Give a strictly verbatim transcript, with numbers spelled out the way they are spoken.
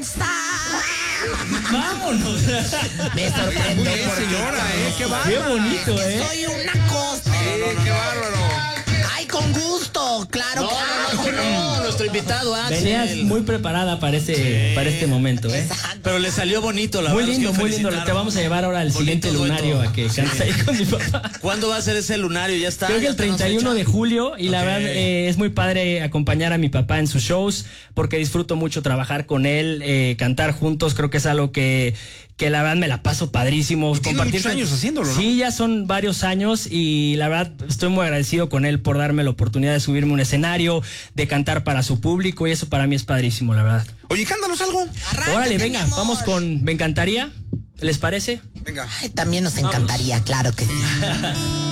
Vámonos. Me sorprendo. Muy bien, señora, ¿eh? Qué bárbaro. Qué bonito, ¿eh? Soy una cosa. Sí, qué bárbaro. Ay, con gusto, claro. No, claro. no, no, no, nuestro invitado, Axel. Venías muy preparada para este, Sí. para este momento, ¿eh? Exacto. Pero le salió bonito, la Muy verdad. lindo, los quiero muy lindo. felicitar. Te vamos a llevar ahora al Bonito siguiente lunario dueto. a que cantes ahí con mi papá. ¿Cuándo va a ser ese lunario? Ya está. Creo que ya el está, no se treinta y uno de echa. julio y la Ok. verdad eh, es muy padre acompañar a mi papá en sus shows porque disfruto mucho trabajar con él, eh, cantar juntos, creo que es algo que, que la verdad me la paso padrísimo. Tiene muchos años haciéndolo, ¿no? Sí, ya son varios años y la verdad estoy muy agradecido con él por darme la oportunidad de subirme a un escenario, de cantar para su público y eso para mí es padrísimo, la verdad. Oye, cántanos algo. Arráncate, Órale, mi venga, amor. vamos con Me Encantaría, ¿les parece? Venga. Ay, también nos encantaría, claro que sí.